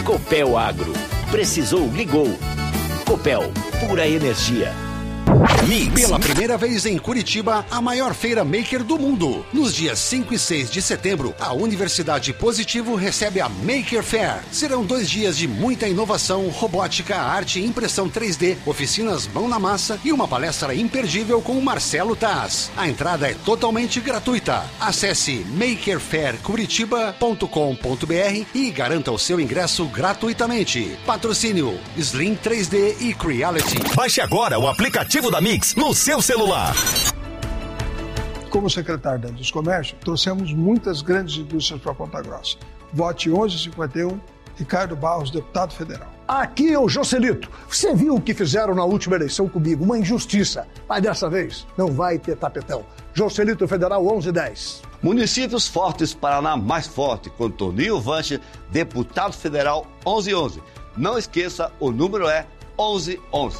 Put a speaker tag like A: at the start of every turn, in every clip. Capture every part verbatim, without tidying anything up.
A: Copel Agro. Precisou, ligou. Copel, pura energia.
B: Mix. Pela primeira vez em Curitiba, a maior feira maker do mundo. Nos dias cinco e seis de setembro, a Universidade Positivo recebe a Maker Fair. Serão dois dias de muita inovação, robótica, arte, impressão três D, oficinas mão na massa e uma palestra imperdível com o Marcelo Taz. A entrada é totalmente gratuita. Acesse maker fair curitiba ponto com ponto b r e garanta o seu ingresso gratuitamente. Patrocínio Slim três D e Creality.
C: Baixe agora o aplicativo da Mix no seu celular.
D: Como secretário da Indústria e Comércio, trouxemos muitas grandes indústrias para Ponta Grossa. Vote onze cinquenta e um, Ricardo Barros, deputado federal.
E: Aqui é o Joselito. Você viu o que fizeram na última eleição comigo? Uma injustiça. Mas dessa vez não vai ter tapetão. Joselito Federal onze dez.
F: Municípios fortes, Paraná mais forte. Com Toninho Vanche, deputado federal onze onze. Não esqueça, o número é onze onze.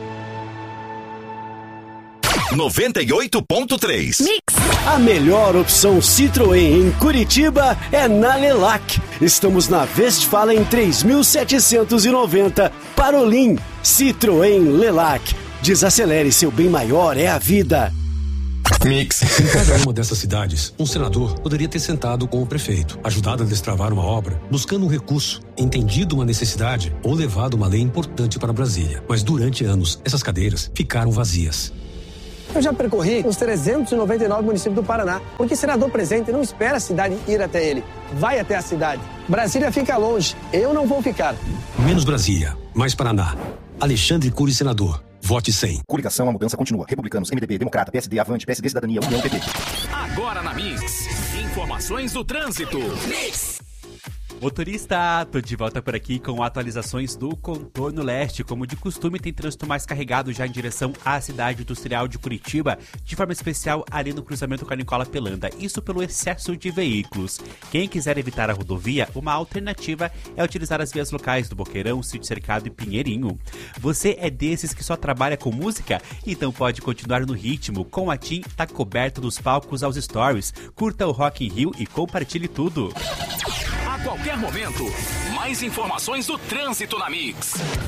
C: noventa e oito ponto três.
G: Mix.
H: A melhor opção Citroën em Curitiba é na Lelac. Estamos na Westfalen três mil setecentos e noventa, Parolim. Citroën Lelac. Desacelere, seu bem maior é a vida.
I: Mix. Em cada uma dessas cidades, um senador poderia ter sentado com o prefeito, ajudado a destravar uma obra, buscando um recurso, entendido uma necessidade ou levado uma lei importante para Brasília. Mas durante anos, essas cadeiras ficaram vazias.
J: Eu já percorri os trezentos e noventa e nove municípios do Paraná, porque senador presente não espera a cidade ir até ele, vai até a cidade. Brasília fica longe, eu não vou ficar.
I: Menos Brasília, mais Paraná. Alexandre Cury, senador. Vote cem.
K: Coligação, a mudança continua. Republicanos, M D B, Democrata, P S D, Avante, P S D, Cidadania, União, P T.
C: Agora na Mix, informações do trânsito. Mix.
L: Motorista, tô de volta por aqui com atualizações do contorno leste. Como de costume, tem trânsito mais carregado já em direção à cidade industrial de Curitiba, de forma especial ali no cruzamento com a Nicola Pelanda, isso pelo excesso de veículos. Quem quiser evitar a rodovia, uma alternativa é utilizar as vias locais do Boqueirão, Sítio Cercado e Pinheirinho. Você é desses que só trabalha com música? Então pode continuar no ritmo. Com a TIM, tá coberto dos palcos aos stories. Curta o Rock in Rio e compartilhe tudo.
C: A qualquer momento, mais informações do trânsito na Mix.